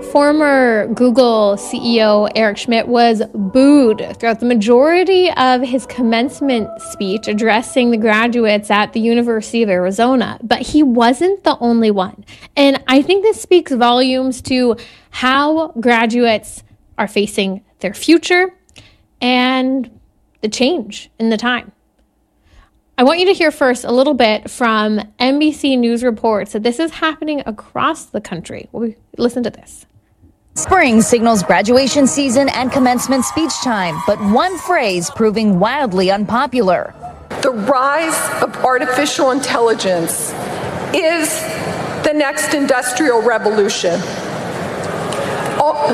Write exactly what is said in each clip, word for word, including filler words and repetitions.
Former Google C E O Eric Schmidt was booed throughout the majority of his commencement speech addressing the graduates at the University of Arizona, but he wasn't the only one. And I think this speaks volumes to how graduates are facing their future and the change in the time. I want you to hear first a little bit from N B C News reports that this is happening across the country. Listen to this. Spring signals graduation season and commencement speech time, but one phrase proving wildly unpopular. The rise of artificial intelligence is the next industrial revolution. Oh.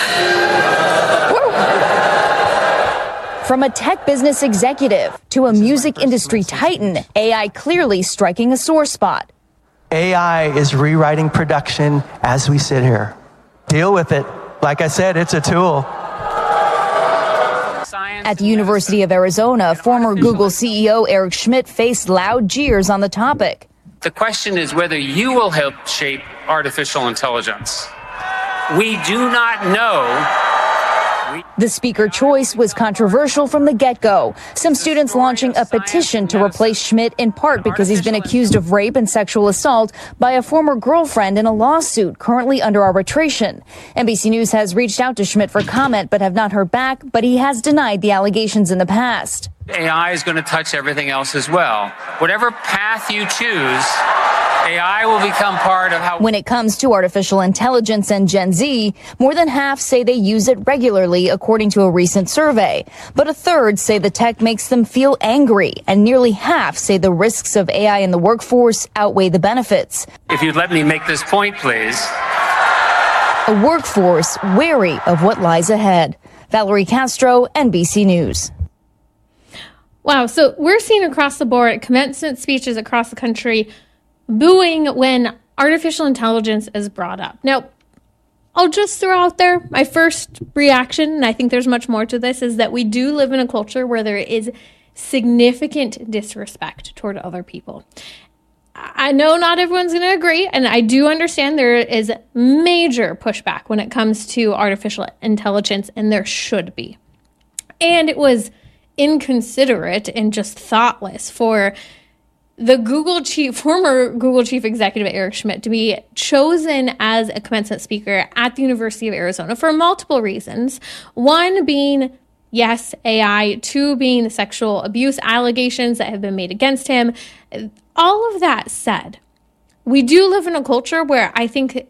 From a tech business executive to a music industry titan, A I clearly striking a sore spot. A I is rewriting production as we sit here. Deal with it. Like I said, it's a tool. At the University of Arizona, former Google C E O Eric Schmidt faced loud jeers on the topic. The question is whether you will help shape artificial intelligence. We do not know. The speaker choice was controversial from the get-go. Some students launching a petition to replace Schmidt in part because he's been accused of rape and sexual assault by a former girlfriend in a lawsuit currently under arbitration. N B C News has reached out to Schmidt for comment but have not heard back, but he has denied the allegations in the past. A I is going to touch everything else as well. Whatever path you choose, A I will become part of how... When it comes to artificial intelligence and Gen Z, more than half say they use it regularly, according to a recent survey. But a third say the tech makes them feel angry, and nearly half say the risks of A I in the workforce outweigh the benefits. If you'd let me make this point, please. A workforce wary of what lies ahead. Valerie Castro, N B C News. Wow, so we're seeing across the board commencement speeches across the country booing when artificial intelligence is brought up. Now, I'll just throw out there my first reaction, and I think there's much more to this, is that we do live in a culture where there is significant disrespect toward other people. I know not everyone's going to agree, and I do understand there is major pushback when it comes to artificial intelligence, and there should be. And it was inconsiderate and just thoughtless for the Google chief, former Google chief executive Eric Schmidt, to be chosen as a commencement speaker at the University of Arizona for multiple reasons. One being, yes, A I. Two being the sexual abuse allegations that have been made against him. All of that said, we do live in a culture where I think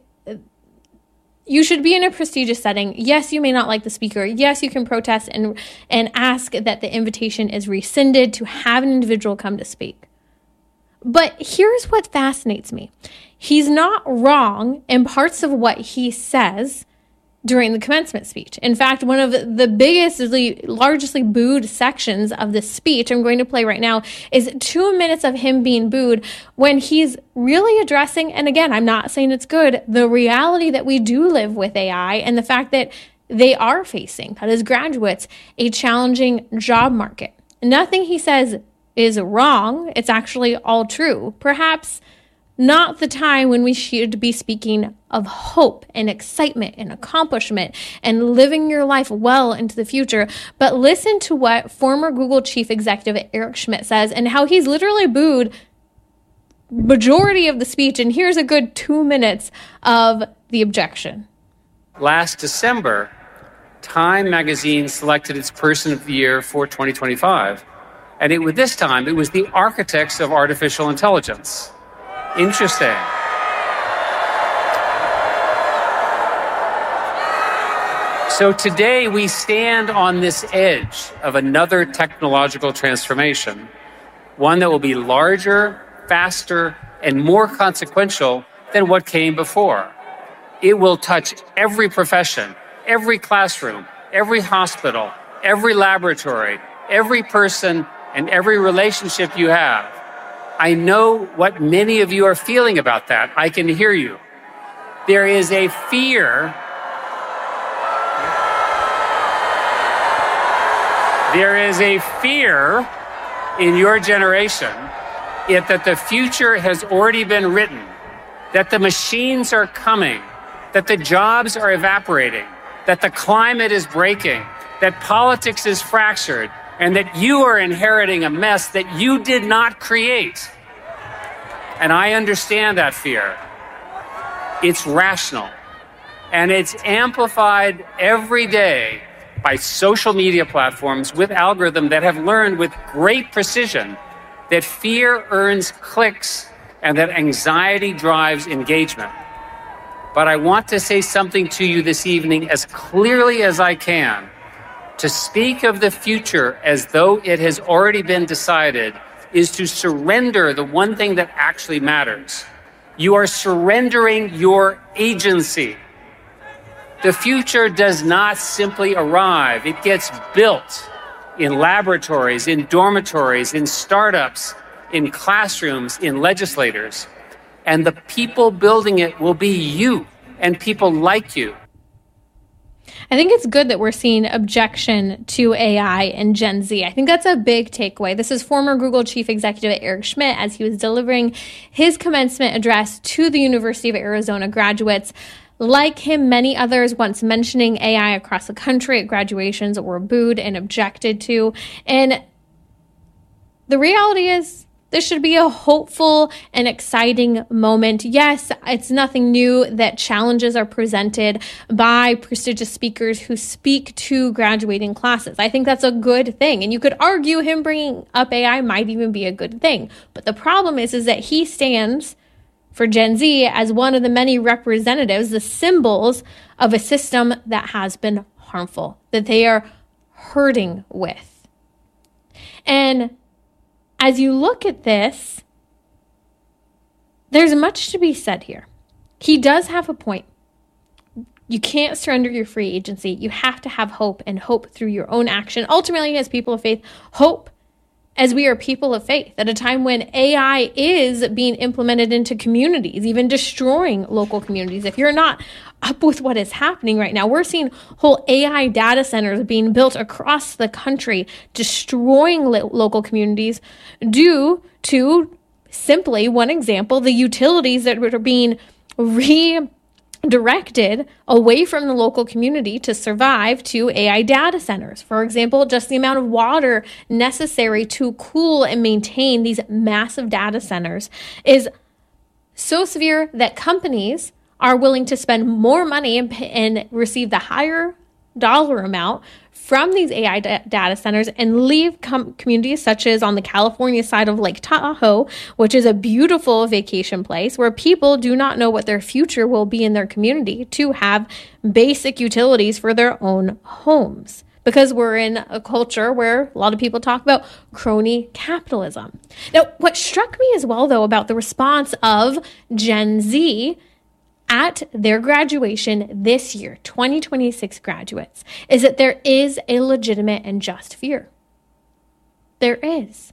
you should be in a prestigious setting. Yes, you may not like the speaker. Yes, you can protest and and ask that the invitation is rescinded to have an individual come to speak. But here's what fascinates me. He's not wrong in parts of what he says during the commencement speech. In fact, one of the biggest, largestly booed sections of the speech I'm going to play right now is two minutes of him being booed when he's really addressing, and again, I'm not saying it's good, the reality that we do live with A I and the fact that they are facing, that as graduates, a challenging job market. Nothing he says is wrong. It's actually all true. Perhaps not the time when we should be speaking of hope and excitement and accomplishment and living your life well into the future. But listen to what former Google chief executive Eric Schmidt says and how he's literally booed majority of the speech. And here's a good two minutes of the objection. Last December, Time magazine selected its Person of the Year for twenty twenty-five. And it, this time, it was the architects of artificial intelligence. Interesting. So today we stand on this edge of another technological transformation, one that will be larger, faster, and more consequential than what came before. It will touch every profession, every classroom, every hospital, every laboratory, every person, and every relationship you have. I know what many of you are feeling about that. I can hear you. There is a fear. There is a fear in your generation it, that the future has already been written, that the machines are coming, that the jobs are evaporating, that the climate is breaking, that politics is fractured, and that you are inheriting a mess that you did not create. And I understand that fear. It's rational. And it's amplified every day by social media platforms with algorithms that have learned with great precision that fear earns clicks and that anxiety drives engagement. But I want to say something to you this evening as clearly as I can. To speak of the future as though it has already been decided is to surrender the one thing that actually matters. You are surrendering your agency. The future does not simply arrive. It gets built in laboratories, in dormitories, in startups, in classrooms, in legislators. And the people building it will be you and people like you. I think it's good that we're seeing objection to A I and Gen Z. I think that's a big takeaway. This is former Google chief executive Eric Schmidt as he was delivering his commencement address to the University of Arizona graduates. Like him, many others once mentioning A I across the country at graduations were booed and objected to. And the reality is, this should be a hopeful and exciting moment. Yes, it's nothing new that challenges are presented by prestigious speakers who speak to graduating classes. I think that's a good thing. And you could argue him bringing up A I might even be a good thing. But the problem is, is that he stands for Gen Z as one of the many representatives, the symbols of a system that has been harmful, that they are hurting with. And as you look at this, there's much to be said here. He does have a point. You can't surrender your free agency. You have to have hope, and hope through your own action. Ultimately, as people of faith, hope as we are people of faith at a time when A I is being implemented into communities, even destroying local communities. If you're not up with what is happening right now, we're seeing whole A I data centers being built across the country, destroying lo- local communities due to simply one example, the utilities that are being re directed away from the local community to survive to A I data centers. For example, just the amount of water necessary to cool and maintain these massive data centers is so severe that companies are willing to spend more money and, pay, and receive the higher dollar amount from these A I da- data centers and leave com- communities such as on the California side of Lake Tahoe, which is a beautiful vacation place where people do not know what their future will be in their community, to have basic utilities for their own homes. Because we're in a culture where a lot of people talk about crony capitalism. Now, what struck me as well, though, about the response of Gen Z at their graduation this year, twenty twenty-six graduates, is that there is a legitimate and just fear. There is.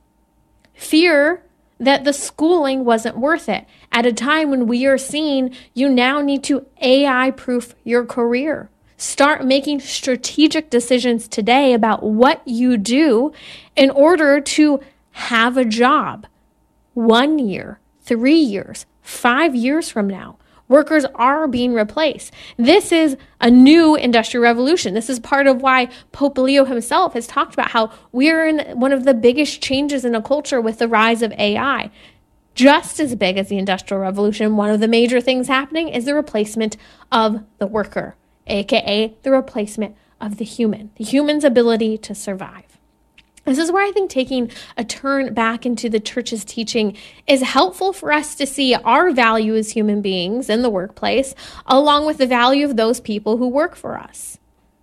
Fear that the schooling wasn't worth it at a time when we are seeing you now need to A I-proof your career. Start making strategic decisions today about what you do in order to have a job one year, three years, five years from now. Workers are being replaced. This is a new industrial revolution. This is part of why Pope Leo himself has talked about how we're in one of the biggest changes in a culture with the rise of A I. Just as big as the Industrial Revolution, one of the major things happening is the replacement of the worker, aka the replacement of the human, the human's ability to survive. This is where I think taking a turn back into the church's teaching is helpful for us to see our value as human beings in the workplace, along with the value of those people who work for us.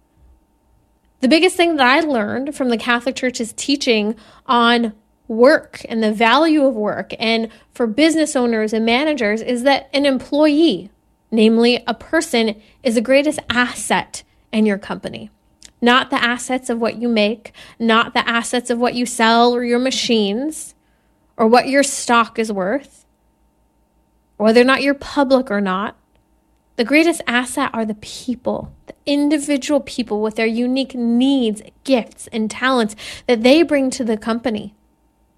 The biggest thing that I learned from the Catholic Church's teaching on work and the value of work, and for business owners and managers, is that an employee, namely a person, is the greatest asset in your company. Not the assets of what you make, not the assets of what you sell or your machines, or what your stock is worth, whether or not you're public or not. The greatest asset are the people, the individual people with their unique needs, gifts, and talents that they bring to the company.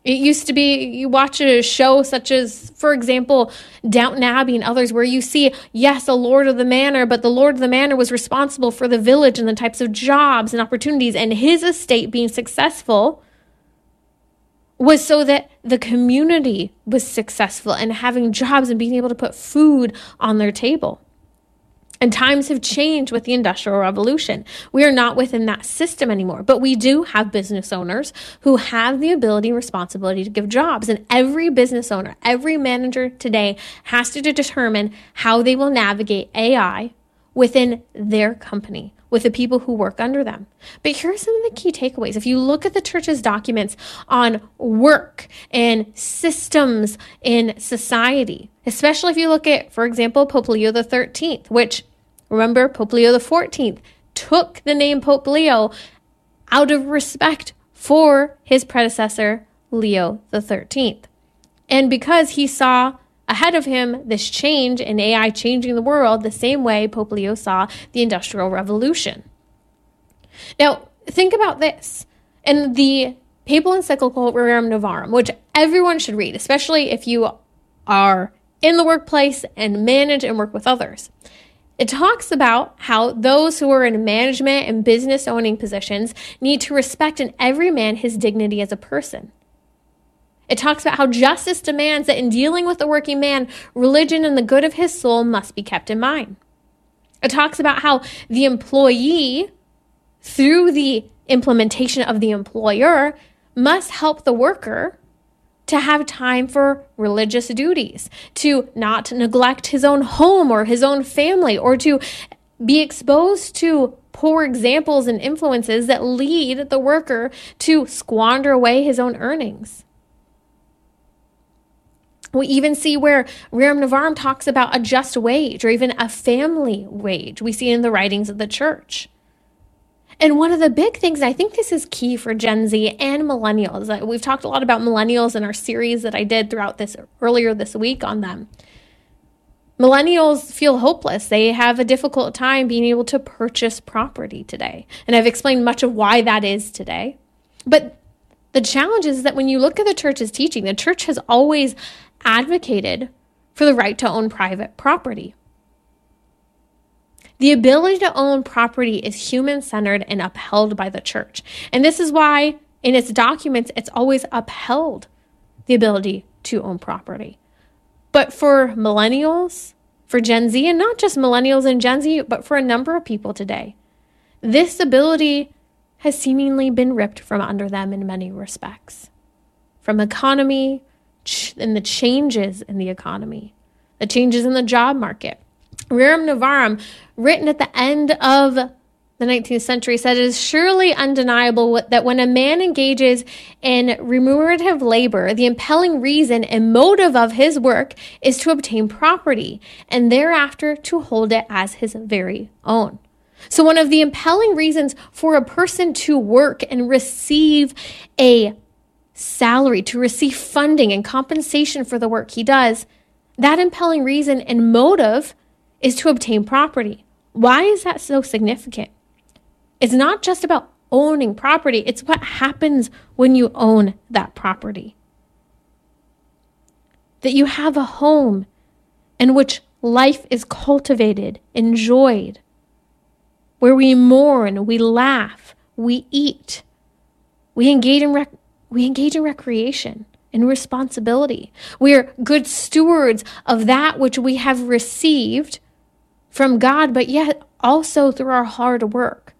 It used to be, you watch a show such as, for example, Downton Abbey and others, where you see, yes, a lord of the manor, but the lord of the manor was responsible for the village and the types of jobs and opportunities, and his estate being successful was so that the community was successful and having jobs and being able to put food on their table. And times have changed with the Industrial Revolution. We are not within that system anymore, but we do have business owners who have the ability and responsibility to give jobs. And every business owner, every manager today has to determine how they will navigate A I within their company, with the people who work under them. But here are some of the key takeaways. If you look at the church's documents on work and systems in society, especially if you look at, for example, Pope Leo the thirteenth, which, remember, Pope Leo the fourteenth took the name Pope Leo out of respect for his predecessor, Leo the thirteenth. And because he saw ahead of him this change in A I changing the world the same way Pope Leo saw the Industrial Revolution. Now, think about this. In the papal encyclical Rerum Novarum, which everyone should read, especially if you are in the workplace and manage and work with others, it talks about how those who are in management and business owning positions need to respect in every man his dignity as a person. It talks about how justice demands that in dealing with the working man, religion and the good of his soul must be kept in mind. It talks about how the employee, through the implementation of the employer, must help the worker to have time for religious duties, to not neglect his own home or his own family, or to be exposed to poor examples and influences that lead the worker to squander away his own earnings. We even see where Rerum Novarum talks about a just wage or even a family wage. We see it in the writings of the church. And one of the big things, and I think this is key for Gen Z and millennials, we've talked a lot about millennials in our series that I did throughout this earlier this week on them. Millennials feel hopeless. They have a difficult time being able to purchase property today. And I've explained much of why that is today. But the challenge is that when you look at the church's teaching, the church has always advocated for the right to own private property. The ability to own property is human-centered and upheld by the church. And this is why in its documents, it's always upheld the ability to own property. But for millennials, for Gen Z, and not just millennials and Gen Z, but for a number of people today, this ability has seemingly been ripped from under them in many respects. From economy and the changes in the economy, the changes in the job market. Rerum Novarum, written at the end of the nineteenth century, said it is surely undeniable that when a man engages in remunerative labor, the impelling reason and motive of his work is to obtain property and thereafter to hold it as his very own. So one of the impelling reasons for a person to work and receive a salary, to receive funding and compensation for the work he does, that impelling reason and motive is to obtain property. Why is that so significant? It's not just about owning property, it's what happens when you own that property. That you have a home in which life is cultivated, enjoyed, where we mourn, we laugh, we eat, we engage in rec- we engage in recreation and responsibility. We are good stewards of that which we have received from God, but yet also through our hard work.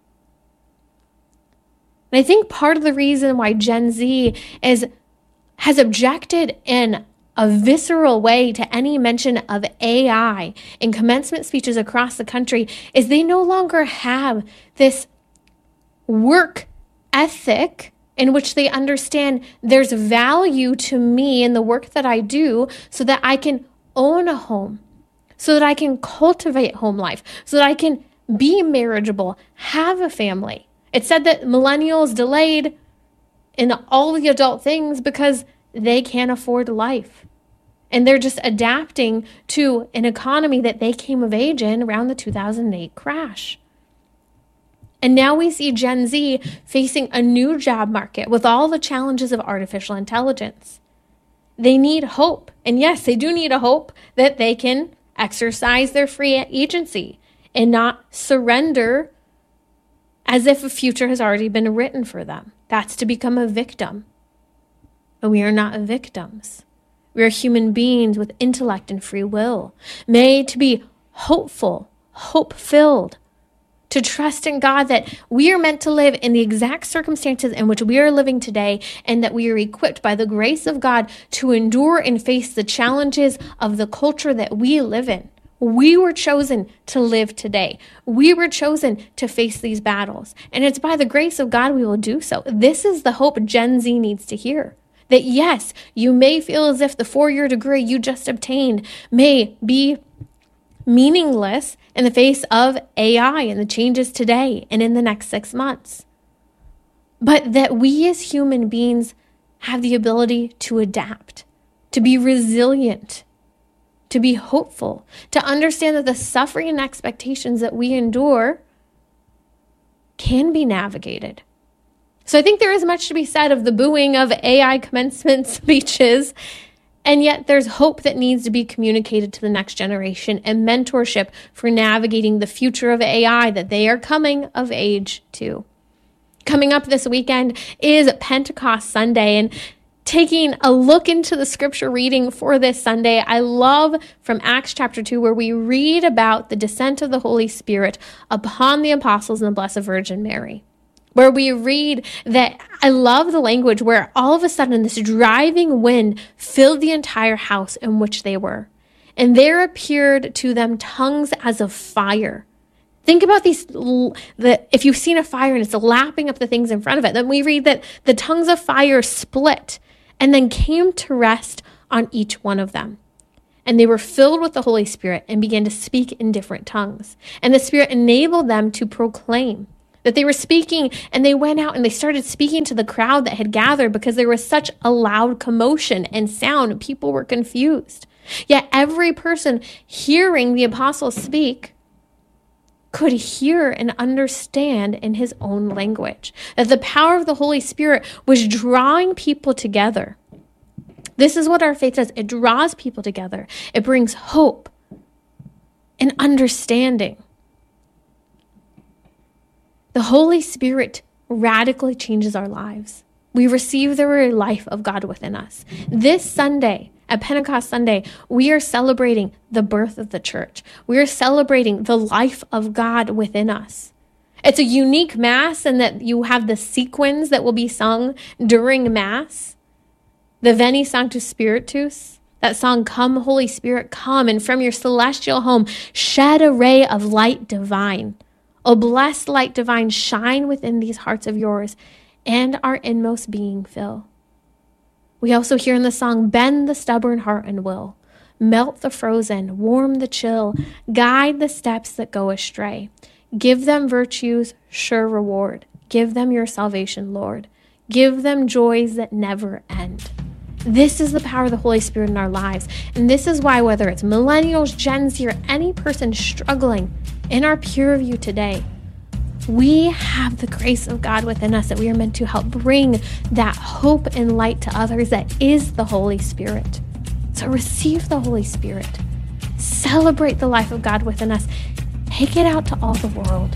And I think part of the reason why Gen Z is has objected in a visceral way to any mention of A I in commencement speeches across the country is they no longer have this work ethic in which they understand there's value to me in the work that I do so that I can own a home, so that I can cultivate home life, so that I can be marriageable, have a family. It said that millennials delayed in all the adult things because they can't afford life. And they're just adapting to an economy that they came of age in around the two thousand eight crash. And now we see Gen Z facing a new job market with all the challenges of artificial intelligence. They need hope. And yes, they do need a hope that they can exercise their free agency and not surrender as if a future has already been written for them. That's to become a victim. But we are not victims. We are human beings with intellect and free will, made to be hopeful, hope-filled, to trust in God that we are meant to live in the exact circumstances in which we are living today, and that we are equipped by the grace of God to endure and face the challenges of the culture that we live in. We were chosen to live today. We were chosen to face these battles. And it's by the grace of God we will do so. This is the hope Gen Z needs to hear. That yes, you may feel as if the four-year degree you just obtained may be meaningless in the face of A I and the changes today and in the next six months. But that we as human beings have the ability to adapt, to be resilient, to be hopeful, to understand that the suffering and expectations that we endure can be navigated. So I think there is much to be said of the booing of A I commencement speeches, and yet there's hope that needs to be communicated to the next generation and mentorship for navigating the future of A I that they are coming of age to. Coming up this weekend is Pentecost Sunday, and taking a look into the scripture reading for this Sunday, I love from Acts chapter two, where we read about the descent of the Holy Spirit upon the apostles and the Blessed Virgin Mary. Where we read that, I love the language where all of a sudden this driving wind filled the entire house in which they were. And there appeared to them tongues as of fire. Think about these, the, if you've seen a fire and it's lapping up the things in front of it, then we read that the tongues of fire split and then came to rest on each one of them. And they were filled with the Holy Spirit and began to speak in different tongues. And the Spirit enabled them to proclaim. That they were speaking, and they went out and they started speaking to the crowd that had gathered because there was such a loud commotion and sound. People were confused. Yet every person hearing the apostles speak could hear and understand in his own language. That the power of the Holy Spirit was drawing people together. This is what our faith does. It draws people together. It brings hope and understanding. The Holy Spirit radically changes our lives. We receive the very life of God within us. This Sunday, at Pentecost Sunday, we are celebrating the birth of the church. We are celebrating the life of God within us. It's a unique Mass in that you have the sequins that will be sung during Mass. The Veni Sanctus Spiritus, that song, Come Holy Spirit, come, and from your celestial home, shed a ray of light divine. O blessed light divine, shine within these hearts of yours, and our inmost being fill. We also hear in the song, bend the stubborn heart and will, melt the frozen, warm the chill, guide the steps that go astray. Give them virtues, sure reward. Give them your salvation, Lord. Give them joys that never end. This is the power of the Holy Spirit in our lives. And this is why, whether it's millennials, Gen Z, or any person struggling in our peer review today, we have the grace of God within us that we are meant to help bring that hope and light to others that is the Holy Spirit. So receive the Holy Spirit. Celebrate the life of God within us. Take it out to all the world.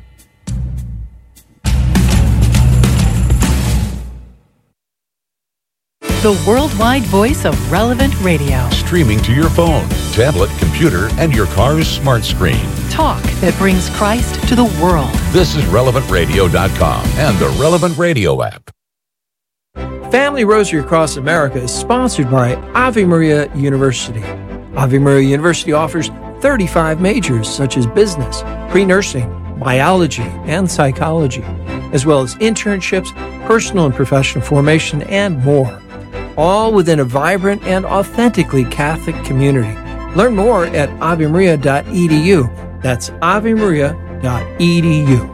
The worldwide voice of Relevant Radio. Streaming to your phone, tablet, computer, and your car's smart screen. Talk that brings Christ to the world. This is relevant radio dot com and the Relevant Radio app. Family Rosary Across America is sponsored by Ave Maria University. Ave Maria University offers thirty-five majors such as business, pre-nursing, biology, and psychology, as well as internships, personal and professional formation, and more. All within a vibrant and authentically Catholic community. Learn more at ave maria dot e d u. That's ave maria dot e d u.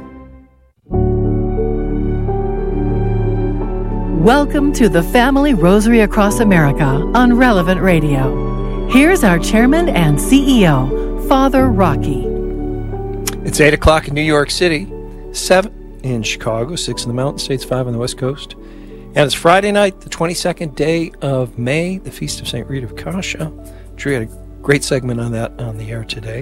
Welcome to the Family Rosary Across America on Relevant Radio. Here's our chairman and C E O, Father Rocky. It's eight o'clock in New York City, seven in Chicago, six in the Mountain States, five on the West Coast. And it's Friday night, the twenty-second day of May, the Feast of Saint Rita of Cascia. Drew had a great segment on that on the air today.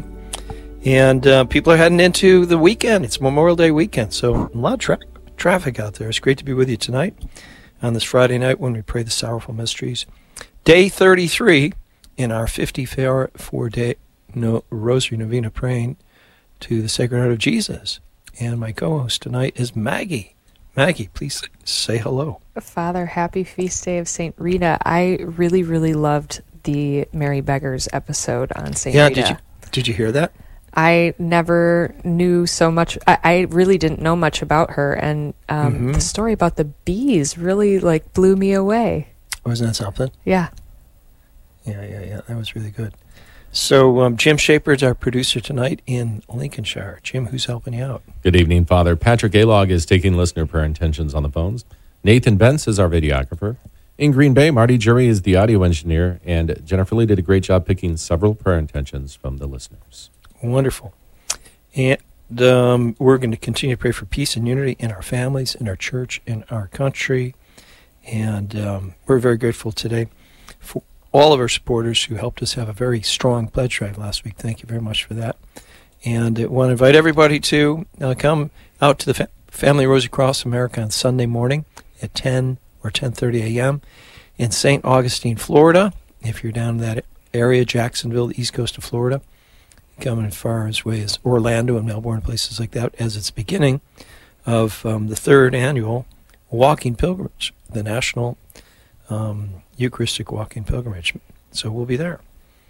And uh, people are heading into the weekend. It's Memorial Day weekend, so a lot of tra- traffic out there. It's great to be with you tonight on this Friday night when we pray the Sorrowful Mysteries. Day thirty-three in our fifty-four day no, Rosary Novena praying to the Sacred Heart of Jesus. And my co-host tonight is Maggie. Maggie, please say hello. Father, happy feast day of Saint Rita. I really, really loved the Mary Beggars episode on Saint yeah, Rita. Yeah, did you, did you hear that? I never knew so much. I, I really didn't know much about her, and um, mm-hmm. the story about the bees really like blew me away. Wasn't that something? Yeah. Yeah, yeah, yeah. That was really good. So um, Jim Shepard's our producer tonight in Lincolnshire. Jim, who's helping you out? Good evening, Father. Patrick Alog is taking listener prayer intentions on the phones. Nathan Bentz is our videographer. In Green Bay, Marty Jury is the audio engineer, and Jennifer Lee did a great job picking several prayer intentions from the listeners. Wonderful. And um, we're going to continue to pray for peace and unity in our families, in our church, in our country. And um, we're very grateful today for all of our supporters who helped us have a very strong pledge drive last week. Thank you very much for that. And I want to invite everybody to uh, come out to the fa- Family Rosary Cross America on Sunday morning at ten or ten thirty a.m. in Saint Augustine, Florida. If you're down in that area, Jacksonville, the east coast of Florida, coming as far as way as Orlando and Melbourne, places like that, as it's beginning of um, the third annual Walking Pilgrimage, the National um, Eucharistic Walking Pilgrimage. So we'll be there.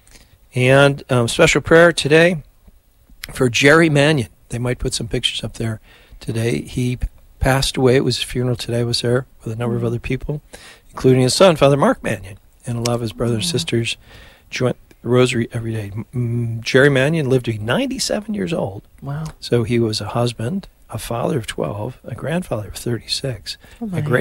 And um, special prayer today for Jerry Mannion. They might put some pictures up there today. He passed away. It was his funeral today. I was there with a number of other people, including his son, Father Mark Mannion, and a lot of his brothers and sisters joined the rosary every day. Mm, Jerry Mannion lived to be ninety-seven years old. Wow. So he was a husband, a father of twelve, a grandfather of thirty-six, oh a great